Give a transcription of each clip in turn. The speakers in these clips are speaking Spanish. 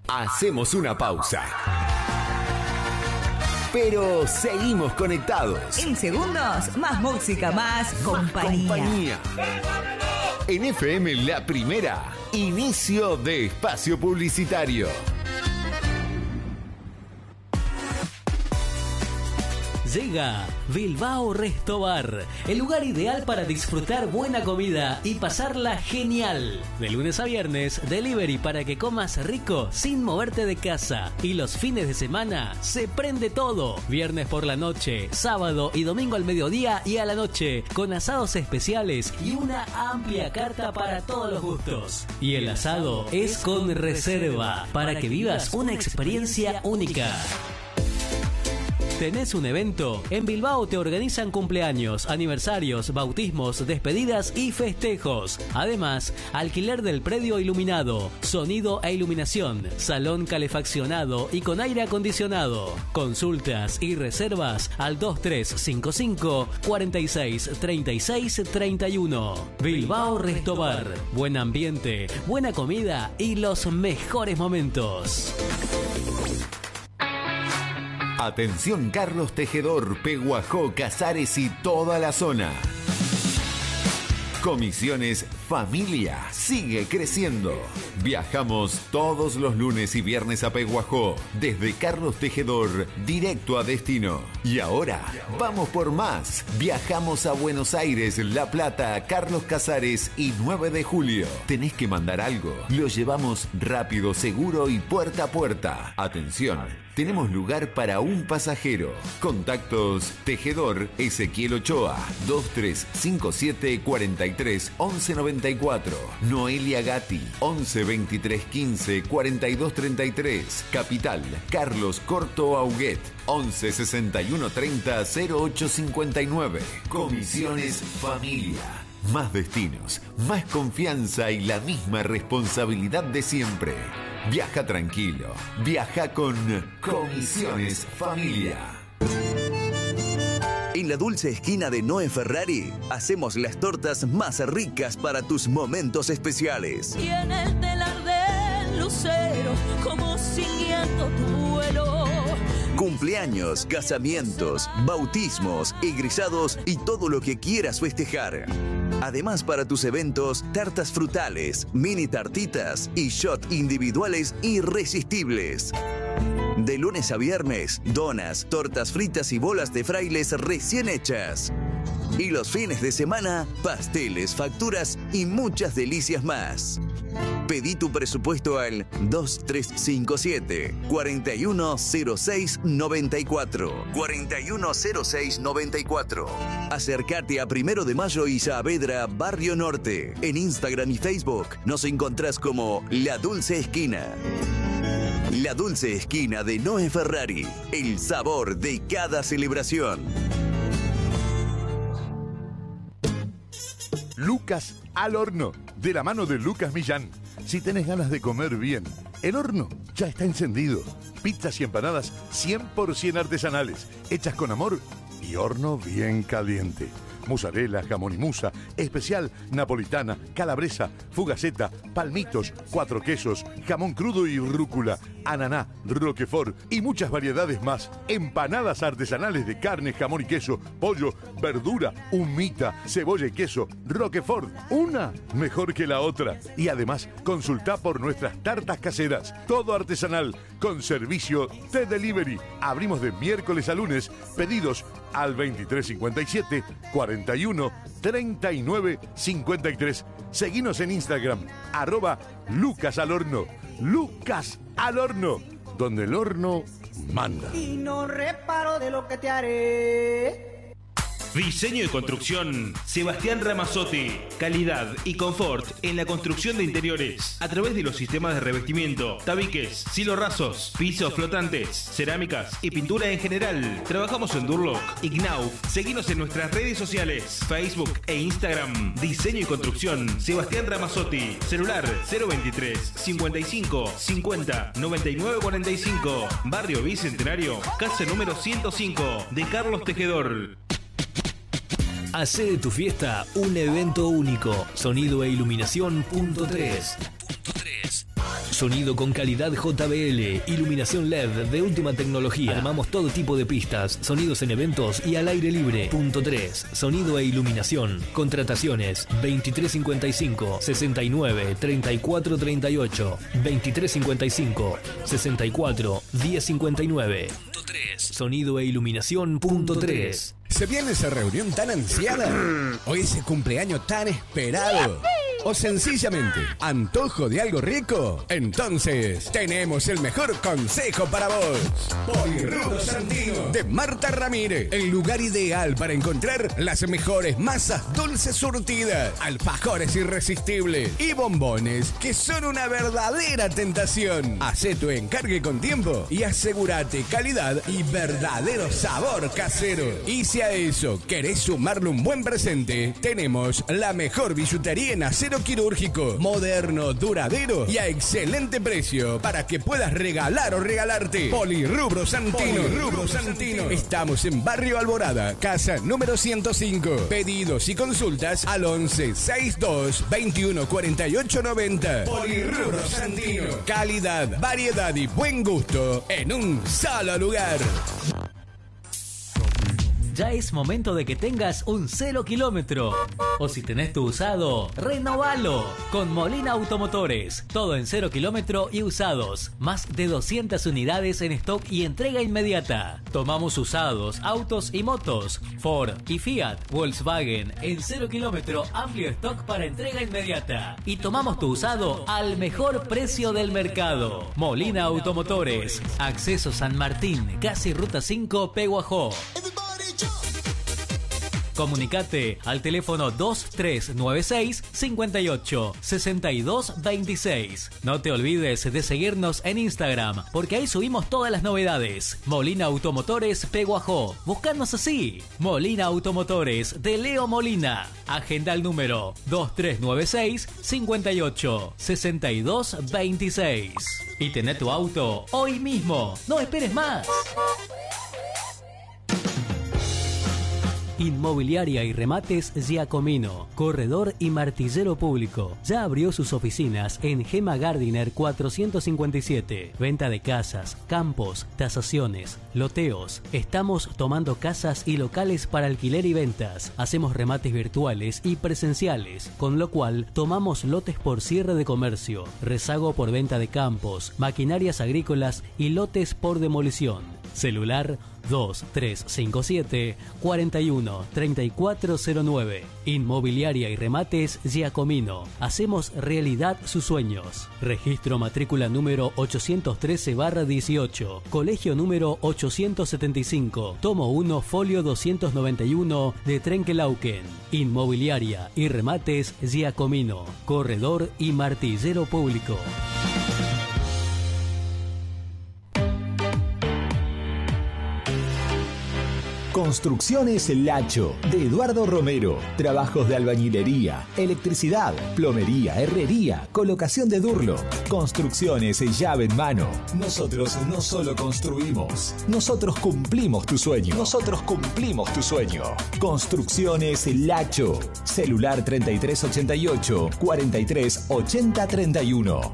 Hacemos una pausa. Pero seguimos conectados. En segundos, más música, más compañía. En FM La Primera, inicio de espacio publicitario. Llega Bilbao Resto Bar, el lugar ideal para disfrutar buena comida y pasarla genial. De lunes a viernes, delivery para que comas rico sin moverte de casa. Y los fines de semana se prende todo. Viernes por la noche, sábado y domingo al mediodía y a la noche, con asados especiales y una amplia carta para todos los gustos. Y el asado es con reserva, para que vivas una experiencia única. ¿Tenés un evento? En Bilbao te organizan cumpleaños, aniversarios, bautismos, despedidas y festejos. Además, alquiler del predio iluminado, sonido e iluminación, salón calefaccionado y con aire acondicionado. Consultas y reservas al 2355 46 36 31. Bilbao Resto Bar. Buen ambiente, buena comida y los mejores momentos. Atención Carlos Tejedor, Pehuajó, Casares y toda la zona. Comisiones Familia sigue creciendo. Viajamos todos los lunes y viernes a Pehuajó, desde Carlos Tejedor, directo a destino. Y ahora, vamos por más. Viajamos a Buenos Aires, La Plata, Carlos Casares y 9 de julio. Tenés que mandar algo. Lo llevamos rápido, seguro y puerta a puerta. Atención. Tenemos lugar para un pasajero. Contactos Tejedor Ezequiel Ochoa 2357 43 11 94. Noelia Gatti 11 23 15 42 33. Capital Carlos Corto Auguet 11 61 30 08 59. Comisiones Familia. Más destinos, más confianza y la misma responsabilidad de siempre. Viaja tranquilo. Viaja con Comisiones Familia. En la dulce esquina de Noe Ferrari, hacemos las tortas más ricas para tus momentos especiales. Y en el telar del lucero, como siguiendo tu vuelo. Cumpleaños, casamientos, bautismos, egresados y todo lo que quieras festejar. Además, para tus eventos, tartas frutales, mini tartitas y shot individuales irresistibles. De lunes a viernes, donas, tortas fritas y bolas de frailes recién hechas. Y los fines de semana, pasteles, facturas y muchas delicias más. Pedí tu presupuesto al 2357 4106 94. 4106 94. Acércate a 1 de Mayo y Saavedra, Barrio Norte. En Instagram y Facebook nos encontrás como La Dulce Esquina. La Dulce Esquina de Noe Ferrari. El sabor de cada celebración. Lucas al horno, de la mano de Lucas Millán. Si tenés ganas de comer bien, el horno ya está encendido. Pizzas y empanadas 100% artesanales, hechas con amor y horno bien caliente. Mozzarella, jamón y musa, especial napolitana, calabresa, fugaceta, palmitos, 4 quesos, jamón crudo y rúcula, ananá, roquefort y muchas variedades más. Empanadas artesanales de carne, jamón y queso, pollo, verdura, humita, cebolla y queso, roquefort, una mejor que la otra. Y además, consultá por nuestras tartas caseras, todo artesanal, con servicio de delivery. Abrimos de miércoles a lunes, pedidos al 2357 41 39 53. Seguinos en Instagram, @Lucas al horno. Lucas al horno, donde el horno manda. Y no reparo de lo que te haré. Diseño y construcción Sebastián Ramazzotti. Calidad y confort en la construcción de interiores a través de los sistemas de revestimiento, tabiques, silos rasos, pisos flotantes, cerámicas y pintura en general. Trabajamos en Durlock y Knauf. Seguinos en nuestras redes sociales, Facebook e Instagram. Diseño y construcción Sebastián Ramazzotti. Celular 023 55 50 99 45. Barrio Bicentenario, casa número 105 de Carlos Tejedor. Hacé de tu fiesta un evento único. Sonido e iluminación .3. Sonido con calidad JBL, iluminación LED de última tecnología. Armamos todo tipo de pistas, sonidos en eventos y al aire libre. Punto 3. Sonido e iluminación. Contrataciones 2355 69 34 38 2355 64 1059. Punto 3. Sonido e iluminación. Punto 3. ¿Se viene esa reunión tan ansiada? ¿O ese cumpleaños tan esperado? ¿O sencillamente antojo de algo rico? Entonces tenemos el mejor consejo para vos. Polirrubro Santino de Marta Ramírez, el lugar ideal para encontrar las mejores masas dulces surtidas, alfajores irresistibles y bombones que son una verdadera tentación. Hacé tu encargue con tiempo y asegúrate calidad y verdadero sabor casero. Y si a eso querés sumarle un buen presente, tenemos la mejor billutería en acero quirúrgico, moderno, duradero y a excelente precio para que puedas regalar o regalarte. Polirrubro Santino. Polirrubro Santino. Estamos en Barrio Alborada, casa número 105. Pedidos y consultas al 11 62 21 48 90. Polirrubro Santino. Calidad, variedad y buen gusto en un solo lugar. Ya es momento de que tengas un 0 kilómetro. O si tenés tu usado, renovalo. Con Molina Automotores. Todo en 0 kilómetro y usados. Más de 200 unidades en stock y entrega inmediata. Tomamos usados, autos y motos. Ford y Fiat, Volkswagen. En 0 kilómetro, amplio stock para entrega inmediata. Y tomamos tu usado al mejor precio del mercado. Molina Automotores. Acceso San Martín, casi Ruta 5, Peguajó. Comunicate al teléfono 2396 58 62 26. No te olvides de seguirnos en Instagram, porque ahí subimos todas las novedades. Molina Automotores Peguajó. Buscanos así. Molina Automotores de Leo Molina. Agenda el número 2396 58 62 26. Y tené tu auto hoy mismo. No esperes más. Inmobiliaria y Remates Giacomino, corredor y martillero público. Ya abrió sus oficinas en Gema Gardiner 457. Venta de casas, campos, tasaciones, loteos. Estamos tomando casas y locales para alquiler y ventas. Hacemos remates virtuales y presenciales, con lo cual tomamos lotes por cierre de comercio, rezago por venta de campos, maquinarias agrícolas y lotes por demolición. Celular 2357 41 3409. Inmobiliaria y Remates Giacomino. Hacemos realidad sus sueños. Registro matrícula número 813/18. Colegio número 875. Tomo 1, folio 291 de Trenkelauken. Inmobiliaria y Remates Giacomino. Corredor y martillero público. Construcciones Lacho, de Eduardo Romero. Trabajos de albañilería, electricidad, plomería, herrería, colocación de durlo. Construcciones llave en mano. Nosotros no solo construimos, nosotros cumplimos tu sueño. Nosotros cumplimos tu sueño. Construcciones Lacho. Celular 3388 43 80 31.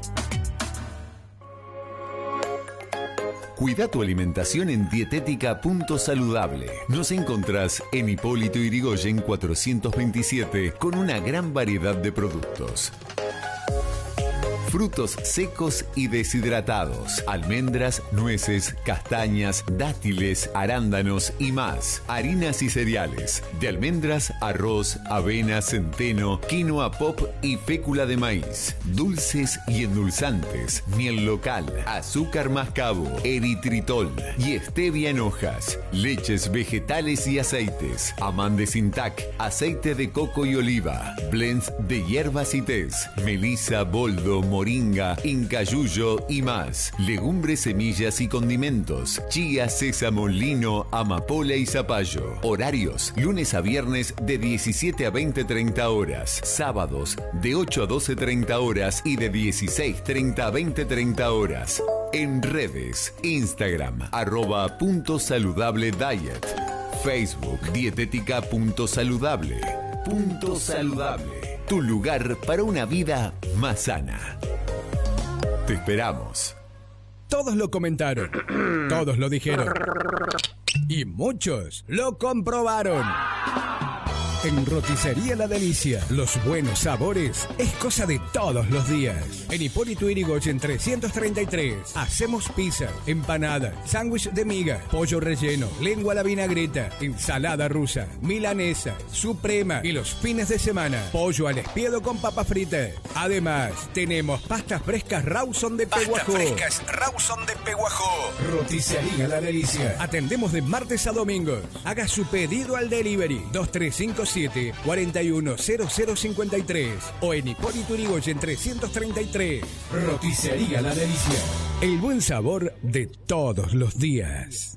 Cuida tu alimentación en Dietética Punto Saludable. Nos encontrás en Hipólito Yrigoyen 427 con una gran variedad de productos. Frutos secos y deshidratados, almendras, nueces, castañas, dátiles, arándanos y más. Harinas y cereales, de almendras, arroz, avena, centeno, quinoa pop y fécula de maíz. Dulces y endulzantes, miel local, azúcar mascabo, eritritol y stevia en hojas. Leches vegetales y aceites, amandes intac, aceite de coco y oliva, blends de hierbas y tés, melisa, boldo, moringa, incayuyo y más. Legumbres, semillas y condimentos. Chía, sésamo, lino, amapola y zapallo. Horarios: lunes a viernes de 17 a 20:30 horas. Sábados de 8 a 12:30 horas y de 16:30 a 20:30 horas. En redes: Instagram @puntosaludable-diet, Facebook dietética.saludable. Punto Saludable, tu lugar para una vida más sana. Te esperamos. Todos lo comentaron, todos lo dijeron y muchos lo comprobaron. En Roticería La Delicia, los buenos sabores es cosa de todos los días. En Hipólito Yrigoyen 333, hacemos pizza, empanada, sándwich de miga, pollo relleno, lengua a la vinagreta, ensalada rusa, milanesa, suprema y los fines de semana, pollo al espiedo con papas fritas. Además, tenemos pastas frescas Rawson de Peguajó. Roticería La Delicia. Atendemos de martes a domingos. Haga su pedido al delivery 2357-410053 o en Hipólito Yrigoyen 333. Roticería La Delicia. El buen sabor de todos los días.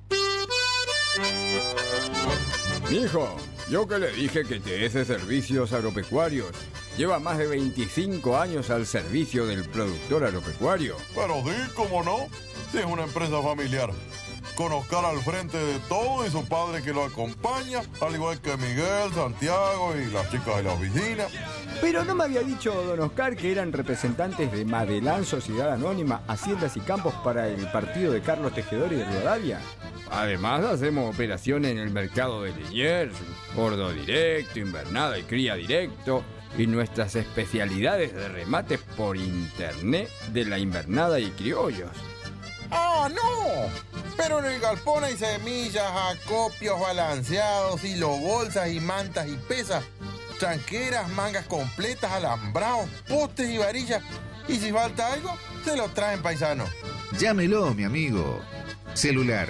Mijo, yo que le dije que TS Servicios Agropecuarios lleva más de 25 años al servicio del productor agropecuario. Pero sí, cómo no, si es una empresa familiar. Con Oscar al frente de todo y su padre que lo acompaña, al igual que Miguel, Santiago y las chicas de la oficina. Pero no me había dicho don Oscar que eran representantes de Madelán Sociedad Anónima, Haciendas y Campos para el partido de Carlos Tejedor y de Rivadavia. Además hacemos operaciones en el mercado de Liniers, gordo directo, invernada y cría directo, y nuestras especialidades de remates por internet de la invernada y criollos. ¡Ah, no! Pero en el galpón hay semillas, acopios balanceados, hilo bolsas y mantas y pesas, tranqueras, mangas completas, alambrados, postes y varillas. Y si falta algo, se lo traen paisano. Llámelo, mi amigo. Celular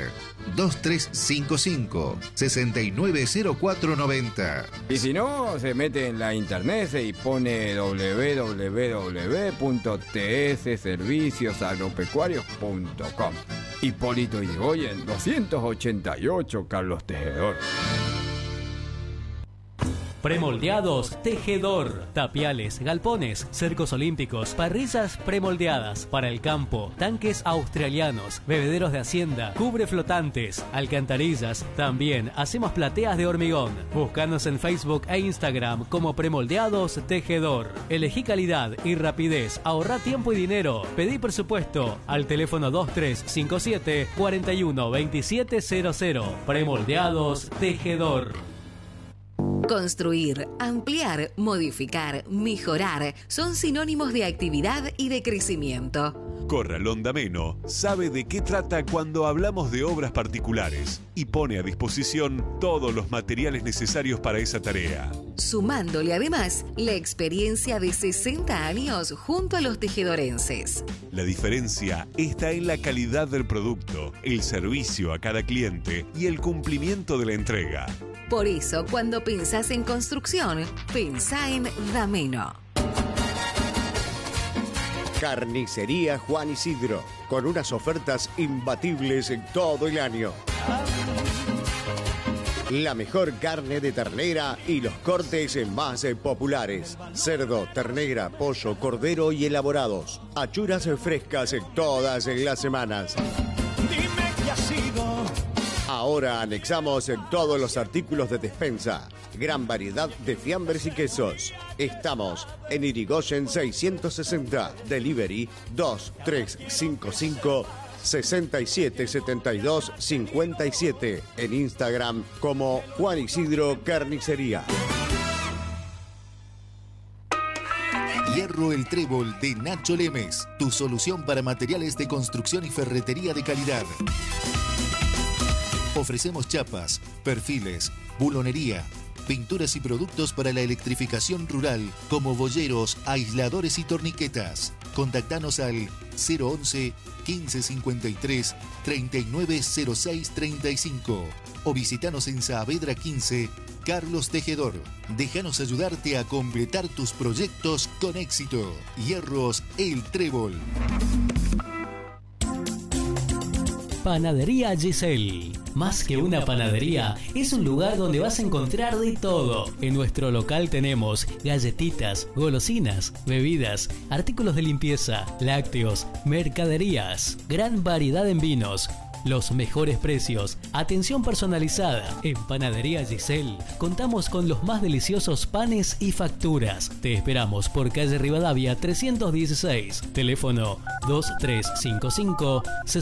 2355-690490. Y si no, se mete en la internet y pone www.tsserviciosagropecuarios.com. Hipólito Yrigoyen 288, Carlos Tejedor. Premoldeados Tejedor. Tapiales, galpones, cercos olímpicos, parrillas premoldeadas para el campo, tanques australianos, bebederos de hacienda, cubre flotantes, alcantarillas. También hacemos plateas de hormigón. Búscanos en Facebook e Instagram como Premoldeados Tejedor. Elegí calidad y rapidez. Ahorrá tiempo y dinero. Pedí presupuesto al teléfono 2357 412700. Premoldeados Tejedor. Construir, ampliar, modificar, mejorar son sinónimos de actividad y de crecimiento. Corralón Dameno sabe de qué trata cuando hablamos de obras particulares y pone a disposición todos los materiales necesarios para esa tarea. Sumándole además la experiencia de 60 años junto a los tejedorenses. La diferencia está en la calidad del producto, el servicio a cada cliente y el cumplimiento de la entrega. Por eso, cuando pensás en construcción, pensá en Dameno. Carnicería Juan Isidro, con unas ofertas imbatibles en todo el año. La mejor carne de ternera y los cortes más populares. Cerdo, ternera, pollo, cordero y elaborados. Achuras frescas todas las semanas. Dime qué ha sido. Ahora anexamos todos los artículos de despensa. Gran variedad de fiambres y quesos. Estamos en Yrigoyen 660. Delivery 2355 677257. En Instagram como Juan Isidro Carnicería. Hierro El Trébol de Nacho Lemes. Tu solución para materiales de construcción y ferretería de calidad. Ofrecemos chapas, perfiles, bulonería, pinturas y productos para la electrificación rural, como boyeros, aisladores y torniquetas. Contactanos al 011 1553 390635 o visitanos en Saavedra 15, Carlos Tejedor. Déjanos ayudarte a completar tus proyectos con éxito. Hierros El Trébol. Panadería Giselle. Más que una panadería, es un lugar donde vas a encontrar de todo. En nuestro local tenemos galletitas, golosinas, bebidas, artículos de limpieza, lácteos, mercaderías, gran variedad en vinos. Los mejores precios, atención personalizada. En Panadería Giselle contamos con los más deliciosos panes y facturas. Te esperamos por calle Rivadavia 316, teléfono 2355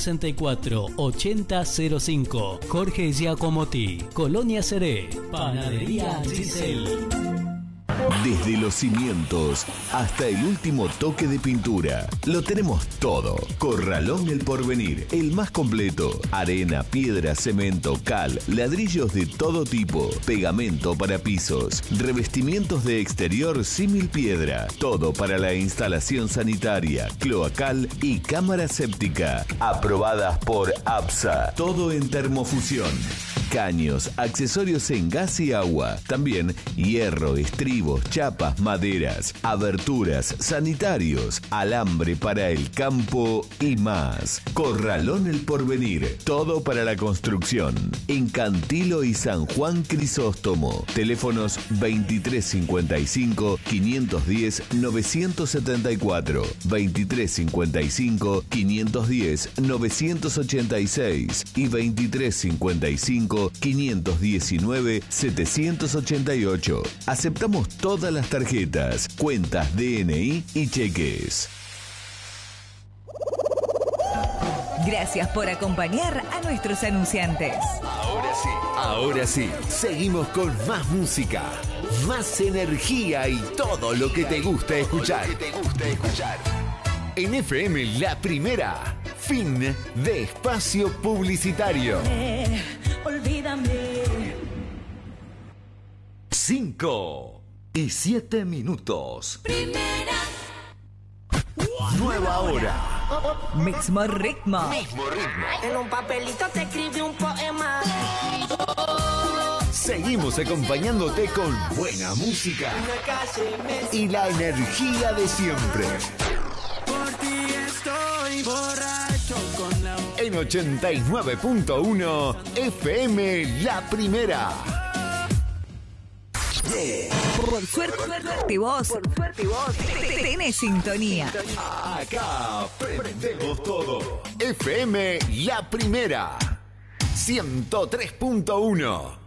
648005. Jorge Giacomotti, Colonia Seré. Panadería Giselle. Desde los cimientos hasta el último toque de pintura, lo tenemos todo. Corralón El Porvenir, el más completo. Arena, piedra, cemento, cal, ladrillos de todo tipo, pegamento para pisos, revestimientos de exterior símil piedra. Todo para la instalación sanitaria, cloacal y cámara séptica. Aprobadas por APSA. Todo en termofusión. Caños, accesorios en gas y agua. También hierro, estribos, chapas, maderas, aberturas, sanitarios, alambre para el campo y más. Corralón El Porvenir. Todo para la construcción. En Cantilo y San Juan Crisóstomo. Teléfonos 2355 510 974, 2355 510 986 y 2355 519 788. Aceptamos todas las tarjetas, cuentas DNI y cheques. Gracias por acompañar a nuestros anunciantes. Ahora sí, seguimos con más música, más energía y todo lo que te gusta escuchar. En FM La Primera, fin de espacio publicitario. Olvídame. 5 y 7 minutos. Primera. Nueva hora. Mismo ritmo. En un papelito te escribí un poema. Seguimos acompañándote con buena música y la energía de siempre. Por ti estoy borracho con la... En 89.1 FM La Primera. Por suerte vos tenés sintonía. Acá prendemos todo. FM La Primera. 103.1.